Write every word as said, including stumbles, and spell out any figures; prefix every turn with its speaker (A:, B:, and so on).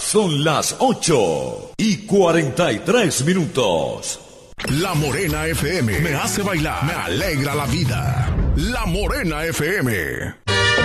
A: Son las ocho y cuarenta y tres minutos.
B: La Morena F M me hace bailar, me alegra la vida. La Morena F M.